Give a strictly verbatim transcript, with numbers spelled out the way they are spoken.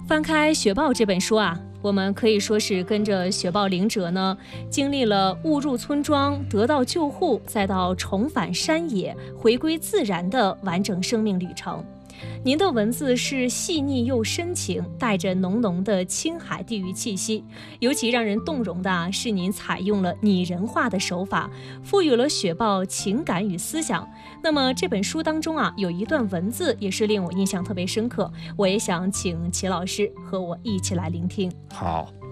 翻开《雪豹》这本书啊，我们可以说是跟着雪豹领者呢，经历了误入村庄、得到救护，再到重返山野、回归自然的完整生命旅程。您的文字是细腻又深情，带着浓浓的青海地域气息。尤其让人动容的啊，是您采用了拟人化的手法，赋予了雪豹情感与思想。那么这本书当中啊，有一段文字也是令我印象特别深刻，我也想请齐老师和我一起来聆听。 好。